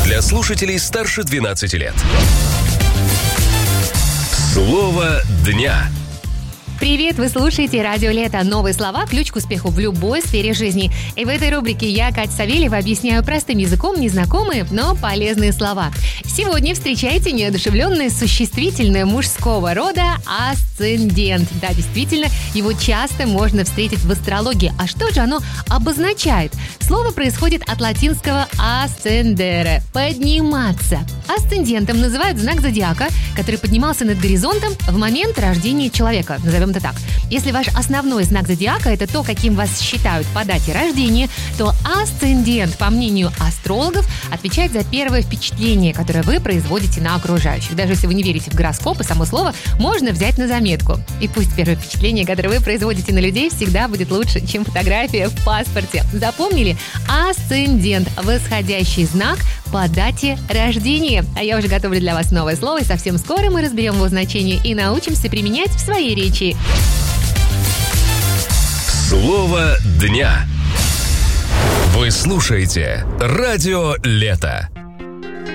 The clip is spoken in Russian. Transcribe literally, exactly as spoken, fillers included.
Для слушателей старше двенадцати лет. Слово дня. Привет, вы слушаете «Радио Лето». Новые слова – ключ к успеху в любой сфере жизни. И в этой рубрике я, Катя Савельева, объясняю простым языком незнакомые, но полезные слова. Сегодня встречайте неодушевленное существительное мужского рода асцендент. Да, действительно, его часто можно встретить в астрологии. А что же оно обозначает? Слово происходит от латинского ascendere – подниматься. Асцендентом называют знак зодиака, который поднимался над горизонтом в момент рождения человека. Назовем это так. Если ваш основной знак зодиака – это то, каким вас считают по дате рождения, то асцендент, по мнению астрологов, отвечает за первое впечатление, которое вы производите на окружающих. Даже если вы не верите в гороскопы, само слово можно взять на заметку. И пусть первое впечатление, которое вы производите на людей, всегда будет лучше, чем фотография в паспорте. Запомнили? Асцендент – восходящий знак по дате рождения. А я уже готовлю для вас новое слово, и совсем скоро мы разберем его значение и научимся применять в своей речи. Слово дня. Вы слушаете «Радио Лето».